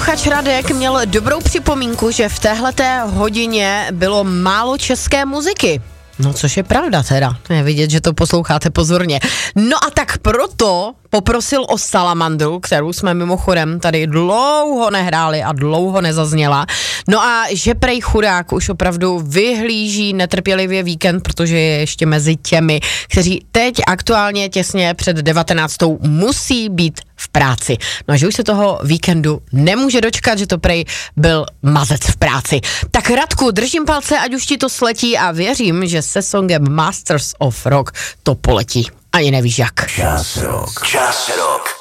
Posluchač Radek měl dobrou připomínku, že v téhleté hodině bylo málo české muziky. No, což je pravda teda. Je vidět, že to posloucháte pozorně. No a tak proto poprosil o Salamandru, kterou jsme mimochodem tady dlouho nehráli a dlouho nezazněla. No a že prej chudák už opravdu vyhlíží netrpělivě víkend, protože je ještě mezi těmi, kteří teď aktuálně těsně před 19. musí být v práci. No a že už se toho víkendu nemůže dočkat, že to prej byl mazec v práci. Tak Radku, držím palce, ať už ti to sletí a věřím, že se songem Masters of Rock to poletí. Ani nevíš jak. Čas rock.